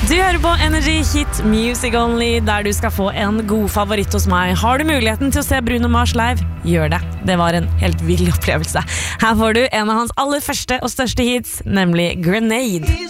Du hører på Energy Hit Music Only, der du skal få en god favoritt hos meg. Har du muligheten til å se Bruno Mars live? Gjør det. Det var en helt vild opplevelse. Her får du en av hans aller første og største hits, nemlig Grenade.